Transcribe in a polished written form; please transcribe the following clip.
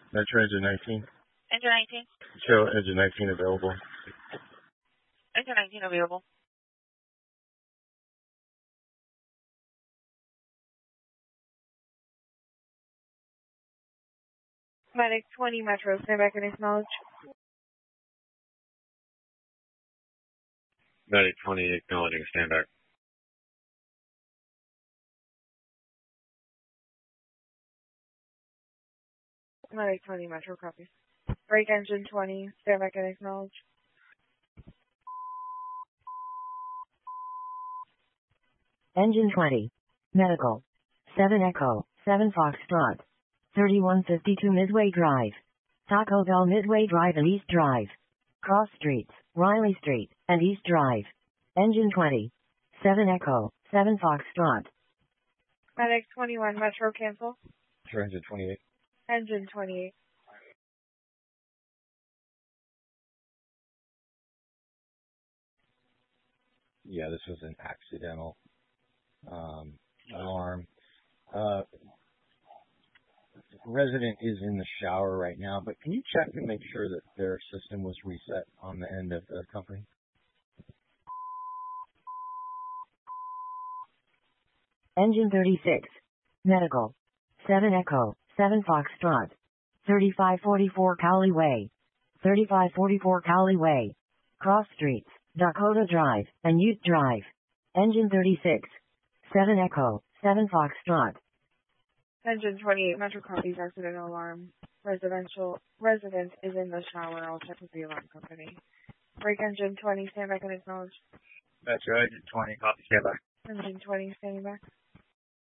Metro engine 19. Engine 19. Show engine 19 available. Engine 19 available. Medic 20 Metro, stand back and acknowledge. Medic 20 acknowledging, stand back. Medic 20 Metro, copy. Break engine 20, stand back and acknowledge. Engine 20. Medical. 7 Echo, 7 Foxtrot. 3152 Midway Drive. Taco Bell Midway Drive and East Drive. Cross Streets, Riley Street, and East Drive. Engine 20. 7 Echo, 7 Foxtrot. Medic 21 Metro, cancel. Show engine 28. Engine 28. Yeah, this was an accidental alarm. Resident is in the shower right now, but can you check and make sure that their system was reset on the end of the company? Engine 36. Medical. 7 Echo, 7 Foxtrot. 3544 Cowley Way. 3544 Cowley Way. Cross Streets, Dakota Drive, and Ute Drive. Engine 36. 7 Echo, 7 Foxtrot. Engine 28 Metro, copies accidental alarm. Resident is in the shower. I'll check with the alarm company. Break engine 20, stand back and acknowledge. Metro engine 20, copy, stand back. Engine 20, standing back.